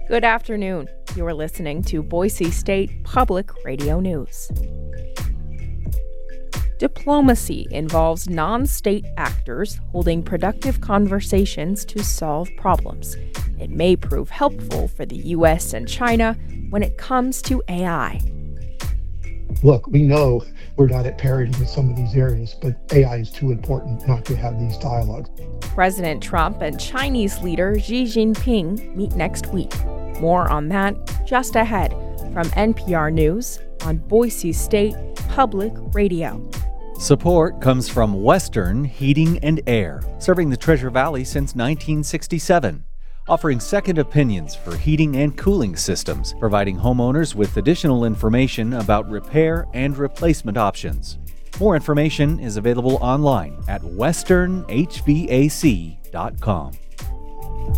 Good afternoon. You're listening to Boise State Public Radio News. Diplomacy involves non-state actors holding productive conversations to solve problems. It may prove helpful for the U.S. and China when it comes to AI. Look, we know we're not at parity with some of these areas, but AI is too important not to have these dialogues. President Trump and Chinese leader Xi Jinping meet next week. More on that just ahead from NPR News on Boise State Public Radio. Support comes from Western Heating and Air, serving the Treasure Valley since 1967. Offering second opinions for heating and cooling systems, providing homeowners with additional information about repair and replacement options. More information is available online at westernhvac.com.